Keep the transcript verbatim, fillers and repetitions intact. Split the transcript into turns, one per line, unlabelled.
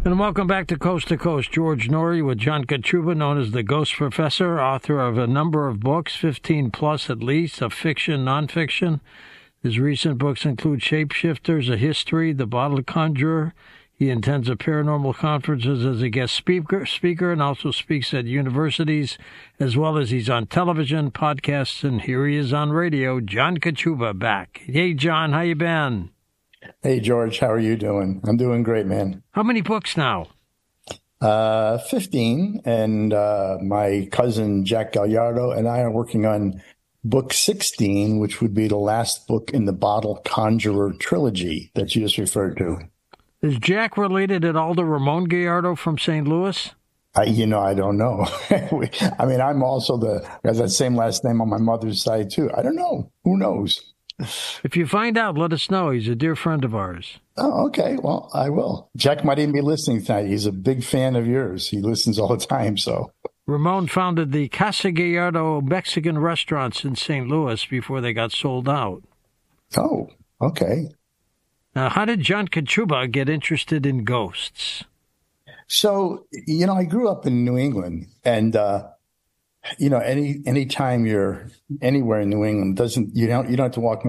And welcome back to Coast to Coast. George Noory with John Kachuba, known as the Ghost Professor, author of a number of books, fifteen plus at least, of fiction, nonfiction. His recent books include Shapeshifters, A History, The Bottle Conjurer. He attends a paranormal conferences as a guest speaker, speaker and also speaks at universities, as well as he's on television, podcasts, and here he is on radio, John Kachuba, back. Hey, John, how you been?
Hey, George, how are you doing? I'm doing great, man.
How many books now?
Uh, fifteen, and uh, my cousin Jack Gallardo and I are working on book sixteen, which would be the last book in the Bottle Conjurer trilogy that you just referred to.
Is Jack related at all to Ramon Gallardo from Saint Louis?
I, you know, I don't know. I mean, I'm also the, has that same last name on my mother's side, too. I don't know. Who knows?
If you find out, let us know. He's a dear friend of ours.
Oh, okay. Well, I will. Jack might even be listening tonight. He's a big fan of yours. He listens all the time, so.
Ramon founded the Casa Gallardo Mexican restaurants in Saint Louis before they got sold out.
Oh, okay.
Now, how did John Kachuba get interested in ghosts?
So, you know, I grew up in New England, and, uh, you know, any any time you're anywhere in New England, doesn't you don't you don't have to walk more